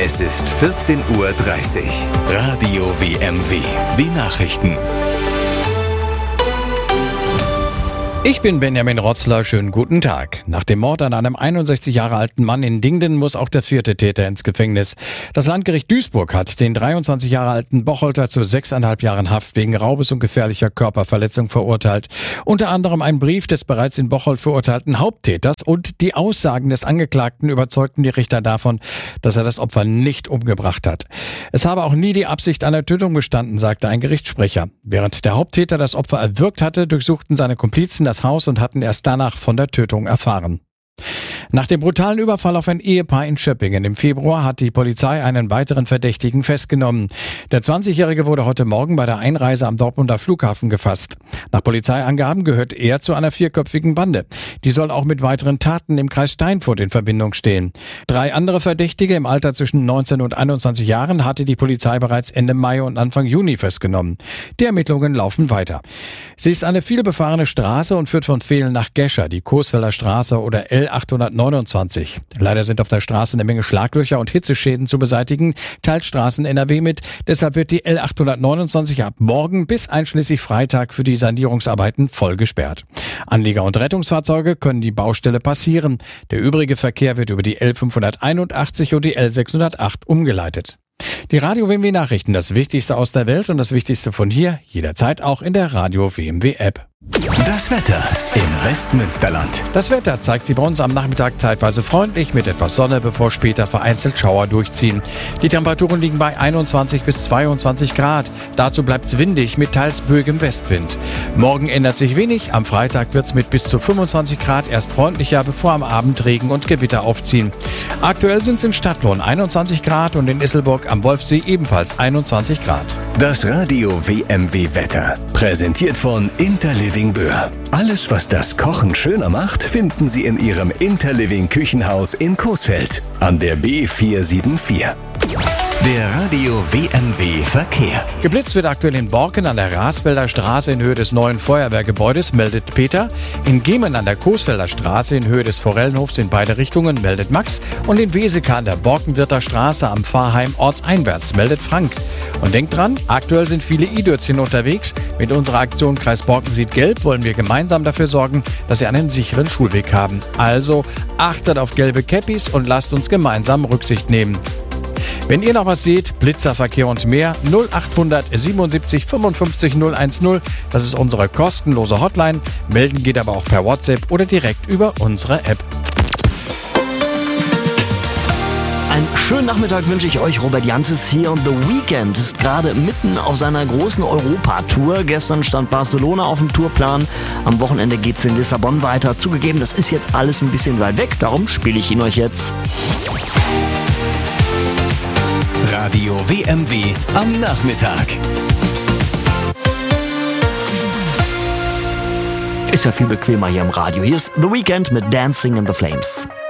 Es ist 14:30 Uhr. Radio WMW. Die Nachrichten. Ich bin Benjamin Rotzler, schönen guten Tag. Nach dem Mord an einem 61 Jahre alten Mann in Dingden muss auch der vierte Täter ins Gefängnis. Das Landgericht Duisburg hat den 23 Jahre alten Bocholter zu 6,5 Jahren Haft wegen Raubes und gefährlicher Körperverletzung verurteilt. Unter anderem ein Brief des bereits in Bocholt verurteilten Haupttäters und die Aussagen des Angeklagten überzeugten die Richter davon, dass er das Opfer nicht umgebracht hat. Es habe auch nie die Absicht einer Tötung bestanden, sagte ein Gerichtssprecher. Während der Haupttäter das Opfer erwürgt hatte, durchsuchten seine Komplizen das Haus und hatten erst danach von der Tötung erfahren. Nach dem brutalen Überfall auf ein Ehepaar in Schöppingen im Februar hat die Polizei einen weiteren Verdächtigen festgenommen. Der 20-Jährige wurde heute Morgen bei der Einreise am Dortmunder Flughafen gefasst. Nach Polizeiangaben gehört er zu einer 4-köpfigen Bande. Die soll auch mit weiteren Taten im Kreis Steinfurt in Verbindung stehen. 3 andere Verdächtige im Alter zwischen 19 und 21 Jahren hatte die Polizei bereits Ende Mai und Anfang Juni festgenommen. Die Ermittlungen laufen weiter. Sie ist eine vielbefahrene Straße und führt von Vehlen nach Gescher, die Coesfelder Straße oder L829. Leider sind auf der Straße eine Menge Schlaglöcher und Hitzeschäden zu beseitigen, teilt Straßen NRW mit. Deshalb wird die L829 ab morgen bis einschließlich Freitag für die Sanierungsarbeiten voll gesperrt. Anlieger und Rettungsfahrzeuge können die Baustelle passieren. Der übrige Verkehr wird über die L581 und die L608 umgeleitet. Die Radio WMW Nachrichten, das Wichtigste aus der Welt und das Wichtigste von hier, jederzeit auch in der Radio WMW App. Das Wetter im Westmünsterland. Das Wetter zeigt sich bei uns am Nachmittag zeitweise freundlich mit etwas Sonne, bevor später vereinzelt Schauer durchziehen. Die Temperaturen liegen bei 21 bis 22 Grad. Dazu bleibt es windig mit teils böigem Westwind. Morgen ändert sich wenig. Am Freitag wird es mit bis zu 25 Grad erst freundlicher, bevor am Abend Regen und Gewitter aufziehen. Aktuell sind es in Stadtlohn 21 Grad und in Isselburg am Wolfsee ebenfalls 21 Grad. Das Radio WMW Wetter. Präsentiert von Interliving Böhr. Alles, was das Kochen schöner macht, finden Sie in Ihrem Interliving Küchenhaus in Coesfeld an der B474. Der Radio WMW Verkehr. Geblitzt wird aktuell in Borken an der Rasfelder Straße in Höhe des neuen Feuerwehrgebäudes, meldet Peter. In Gemen an der Coesfelder Straße in Höhe des Forellenhofs in beide Richtungen, meldet Max. Und in Weseke an der Borkenwirther Straße am Pfarrheim ortseinwärts, meldet Frank. Und denkt dran, aktuell sind viele i-Dörzchen unterwegs. Mit unserer Aktion Kreis Borken sieht gelb wollen wir gemeinsam dafür sorgen, dass Sie einen sicheren Schulweg haben. Also achtet auf gelbe Käppis und lasst uns gemeinsam Rücksicht nehmen. Wenn ihr noch was seht, Blitzerverkehr und mehr, 0800 77 55 010, das ist unsere kostenlose Hotline. Melden geht aber auch per WhatsApp oder direkt über unsere App. Einen schönen Nachmittag wünsche ich euch. Robert Janzis hier und The Weeknd ist gerade mitten auf seiner großen Europatour. Gestern stand Barcelona auf dem Tourplan. Am Wochenende geht's in Lissabon weiter. Zugegeben, das ist jetzt alles ein bisschen weit weg, darum spiele ich ihn euch jetzt. Radio WMW am Nachmittag. Ist ja viel bequemer hier im Radio. Hier ist The Weeknd mit Dancing in the Flames.